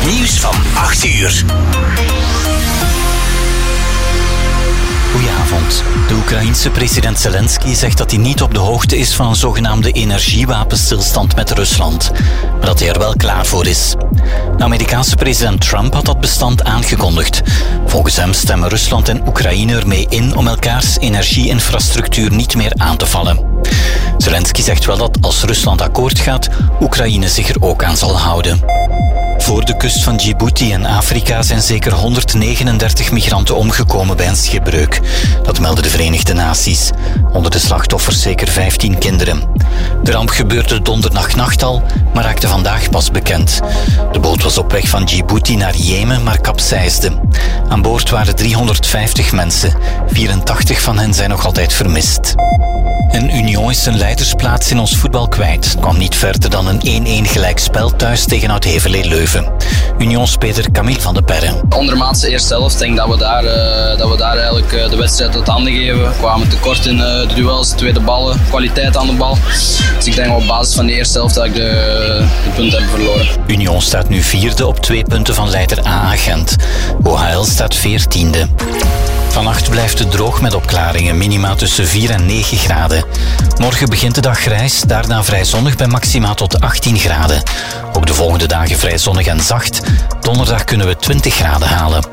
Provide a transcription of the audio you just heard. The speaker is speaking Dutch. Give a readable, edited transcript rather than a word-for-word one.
Nieuws van 8 uur. Goedenavond. De Oekraïense president Zelensky zegt dat hij niet op de hoogte is van een zogenaamde energiewapenstilstand met Rusland, maar dat hij er wel klaar voor is. De Amerikaanse president Trump had dat bestand aangekondigd. Volgens hem stemmen Rusland en Oekraïne ermee in om elkaars energieinfrastructuur niet meer aan te vallen. Zelensky zegt wel dat als Rusland akkoord gaat, Oekraïne zich er ook aan zal houden. Voor de kust van Djibouti in Afrika zijn zeker 139 migranten omgekomen bij een schipbreuk. Dat melden de Verenigde Naties. Onder de slachtoffers zeker 15 kinderen. De ramp gebeurde donderdagnacht al, maar raakte vandaag pas bekend. De boot was op weg van Djibouti naar Jemen, maar kapseisde. Aan boord waren 350 mensen. 84 van hen zijn nog altijd vermist. En Union is zijn leidersplaats in ons voetbal kwijt. Het kwam niet verder dan een 1-1 gelijkspel thuis tegen Oud-Heverlee Leuven. Unionspeler Camille van de Perre. Ondermaatse eerste helft, denk dat we daar eigenlijk de wedstrijd uit handen geven. We kwamen tekort in de duels, tweede ballen, kwaliteit aan de bal. Dus ik denk op basis van de eerste helft dat ik de punten heb verloren. Union staat nu 4e op 2 punten van leider AA Gent. OHL staat 14e. Vannacht blijft het droog met opklaringen, minima tussen 4 en 9 graden. Morgen begint de dag grijs, daarna vrij zonnig bij maxima tot 18 graden. Ook de volgende dagen vrij zonnig en zacht. Donderdag kunnen we 20 graden halen.